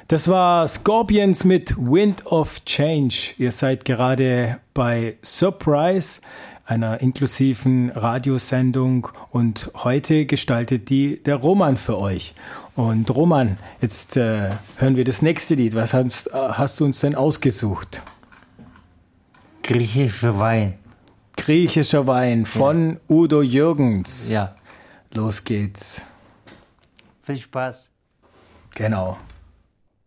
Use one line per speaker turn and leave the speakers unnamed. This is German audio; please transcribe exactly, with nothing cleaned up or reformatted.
Das war Scorpions mit Wind of Change. Ihr seid gerade bei Surprise, einer inklusiven Radiosendung, und heute gestaltet die der Roman für euch. Und Roman, jetzt äh, hören wir das nächste Lied. Was hast, hast du uns denn ausgesucht?
Griechischer Wein.
Griechischer Wein von ja. Udo Jürgens.
Ja.
Los geht's.
Viel Spaß.
Genau.